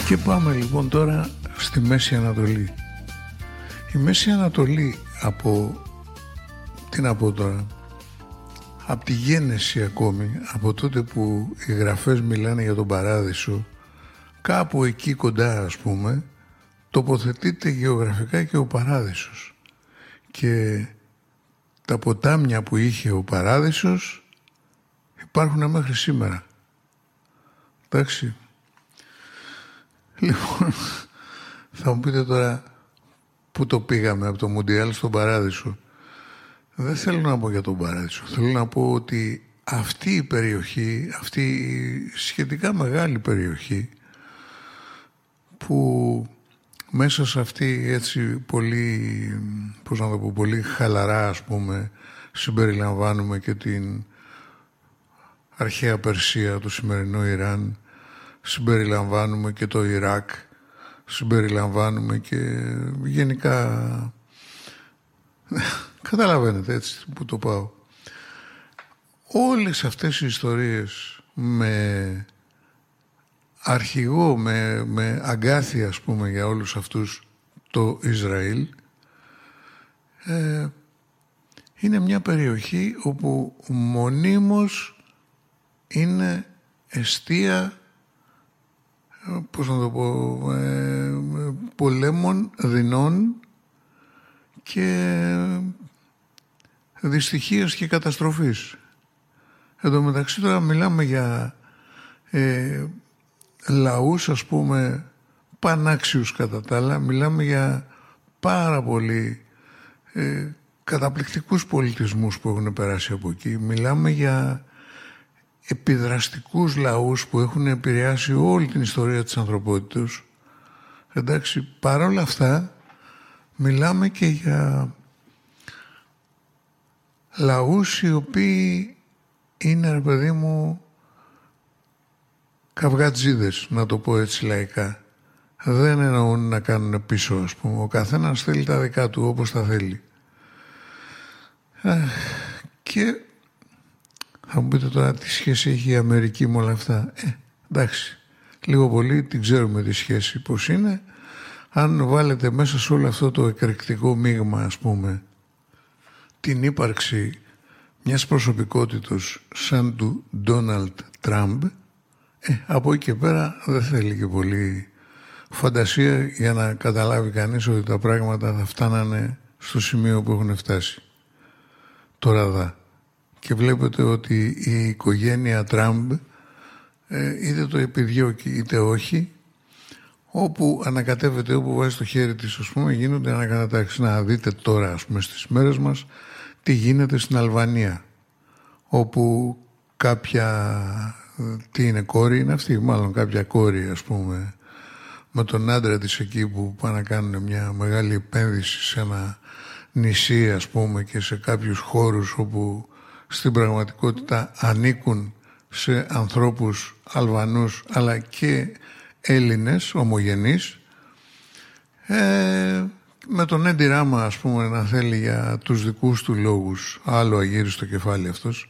Και πάμε λοιπόν τώρα στη Μέση Ανατολή. Η Μέση Ανατολή από τη γέννηση ακόμη, από τότε που οι γραφές μιλάνε για τον Παράδεισο, κάπου εκεί κοντά ας πούμε, τοποθετείται γεωγραφικά και ο Παράδεισος. Και τα ποτάμια που είχε ο Παράδεισος υπάρχουν μέχρι σήμερα. Εντάξει. Λοιπόν, θα μου πείτε τώρα πού το πήγαμε από το Μουντιάλ στον Παράδεισο. Δεν θέλω να πω για τον Παράδεισο. Θέλω να πω ότι αυτή η περιοχή, αυτή η σχετικά μεγάλη περιοχή, που μέσα σε αυτή έτσι πολύ, πώς να το πω, πολύ χαλαρά ας πούμε, συμπεριλαμβάνουμε και την αρχαία Περσία, το σημερινό Ιράν, συμπεριλαμβάνουμε και το Ιράκ, συμπεριλαμβάνουμε και γενικά καταλαβαίνετε έτσι που το πάω. Όλες αυτές οι ιστορίες με αρχηγό, με αγκάθια ας πούμε για όλους αυτούς το Ισραήλ, είναι μια περιοχή όπου μονίμως είναι εστία, πώς να το πω, πολέμων, δεινών και δυστυχίας και καταστροφής. Εν τω μεταξύ τώρα μιλάμε για λαούς ας πούμε πανάξιους κατά τα άλλα, μιλάμε για πάρα πολύ καταπληκτικούς πολιτισμούς που έχουν περάσει από εκεί, μιλάμε για επιδραστικούς λαούς που έχουν επηρεάσει όλη την ιστορία της ανθρωπότητας. Εντάξει, παρόλα αυτά μιλάμε και για λαούς οι οποίοι είναι, ρε παιδί μου, καυγατζίδες, να το πω έτσι λαϊκά. Δεν εννοούν να κάνουν πίσω, ας πούμε. Ο καθένας θέλει τα δικά του όπως τα θέλει. Και θα μου πείτε τώρα τι σχέση έχει η Αμερική με όλα αυτά. Εντάξει, λίγο πολύ την ξέρουμε τη σχέση πώς είναι. Αν βάλετε μέσα σε όλο αυτό το εκρηκτικό μείγμα, ας πούμε, την ύπαρξη μιας προσωπικότητας σαν του Ντόναλντ Τραμπ, από εκεί και πέρα δεν θέλει και πολύ φαντασία για να καταλάβει κανείς ότι τα πράγματα θα φτάνανε στο σημείο που έχουν φτάσει. Τώρα δα. Και βλέπετε ότι η οικογένεια Τραμπ είτε το επιδιώκει είτε όχι, όπου ανακατεύεται, όπου βάζει το χέρι της, ας πούμε, γίνονται ανακατατάξεις. Να δείτε τώρα, ας πούμε, στις μέρες μας τι γίνεται στην Αλβανία, όπου κάποια, τι είναι, κόρη είναι αυτή, μάλλον κάποια κόρη, ας πούμε, με τον άντρα της εκεί που πάνε να κάνουν μια μεγάλη επένδυση σε ένα νησί, ας πούμε, και σε κάποιους χώρους όπου στην πραγματικότητα ανήκουν σε ανθρώπους Αλβανούς αλλά και Έλληνες ομογενείς, με τον Έντι Ράμα, ας πούμε, να θέλει για τους δικούς του λόγους, άλλο αγύριστο κεφάλι αυτός,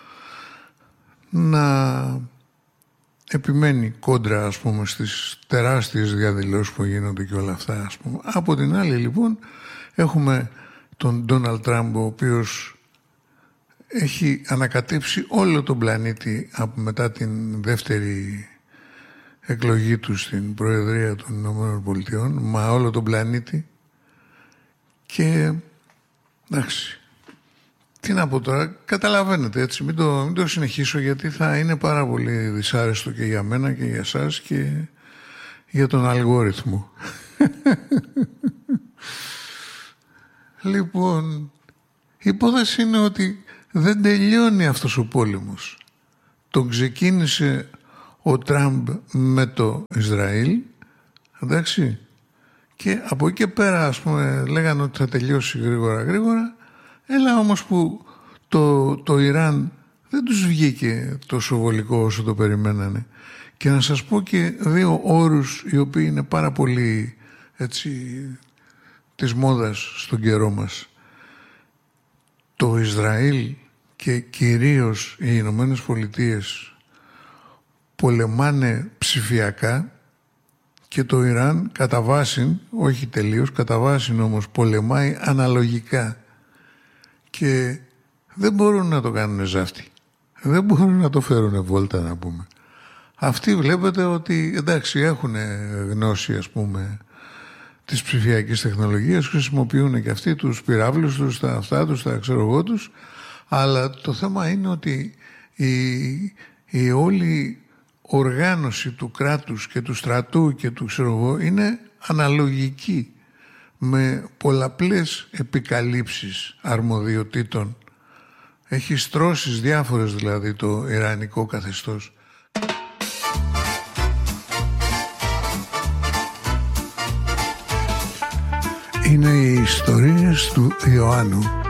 να επιμένει κόντρα, ας πούμε, στις τεράστιες διαδηλώσεις που γίνονται και όλα αυτά, ας πούμε. Από την άλλη λοιπόν έχουμε τον Ντόναλντ Τραμπ, ο οποίος έχει ανακατέψει όλο τον πλανήτη μετά την δεύτερη εκλογή του στην Προεδρία των Ηνωμένων Πολιτειών, μα όλο τον πλανήτη. Και εντάξει, τι να πω τώρα, καταλαβαίνετε έτσι, μην το συνεχίσω, γιατί θα είναι πάρα πολύ δυσάρεστο και για μένα και για εσάς και για τον αλγόριθμο. Λοιπόν, η υπόθεση είναι ότι δεν τελειώνει αυτός ο πόλεμος. Τον ξεκίνησε ο Τραμπ με το Ισραήλ, εντάξει, και από εκεί και πέρα, ας πούμε, λέγανε ότι θα τελειώσει γρήγορα, έλα όμως που το Ιράν δεν τους βγήκε τόσο βολικό όσο το περιμένανε. Και να σας πω και δύο όρους οι οποίοι είναι πάρα πολύ έτσι της μόδας στον καιρό μας. Το Ισραήλ και κυρίως οι Ηνωμένες Πολιτείες πολεμάνε ψηφιακά και το Ιράν κατά βάση, όχι τελείως, κατά βάση όμως πολεμάει αναλογικά και δεν μπορούν να το κάνουν ζάφτη. Δεν μπορούν να το φέρουν βόλτα, να πούμε. Αυτοί βλέπετε ότι εντάξει έχουν γνώση, ας πούμε, της ψηφιακής τεχνολογίας, χρησιμοποιούν και αυτοί τους πυράβλους τους, τα αυτά τους, τα ξέρω εγώ τους, αλλά το θέμα είναι ότι η όλη οργάνωση του κράτους και του στρατού και του ξέρω εγώ είναι αναλογική, με πολλαπλές επικαλύψεις αρμοδιοτήτων. Έχει στρώσεις διάφορες δηλαδή το ιρανικό καθεστώς. Είναι οι ιστορίες του Ιωάννου.